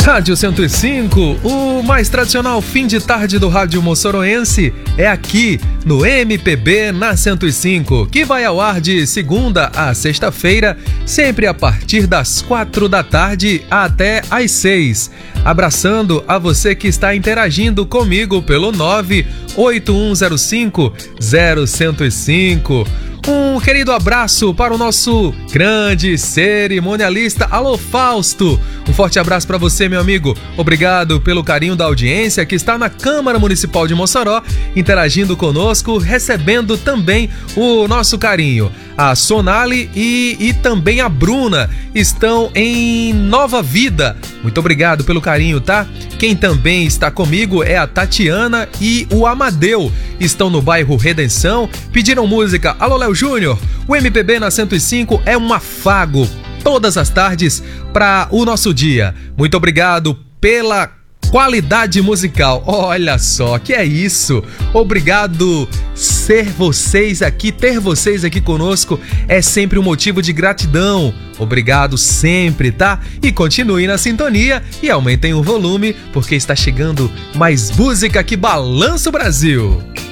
Rádio 105, o mais tradicional fim de tarde do rádio moçoroense, é aqui no MPB na 105, que vai ao ar de segunda a sexta-feira, sempre a partir das 4 da tarde até às 6. Abraçando a você que está interagindo comigo pelo 98105-0105. Um querido abraço para o nosso grande cerimonialista, alô Fausto. Um forte abraço para você, meu amigo. Obrigado pelo carinho da audiência que está na Câmara Municipal de Mossoró, interagindo conosco, recebendo também o nosso carinho. A Sonali e também a Bruna estão em Nova Vida. Muito obrigado pelo carinho, tá? Quem também está comigo é a Tatiana e o Amadeu. Estão no bairro Redenção, pediram música. Alô, Léo Júnior, o MPB na 105 é um afago todas as tardes para o nosso dia. Muito obrigado pela qualidade musical. Olha só, que é isso. Obrigado ter vocês aqui conosco é sempre um motivo de gratidão. Obrigado sempre, tá? E continue na sintonia e aumentem o volume, porque está chegando mais música que balança o Brasil.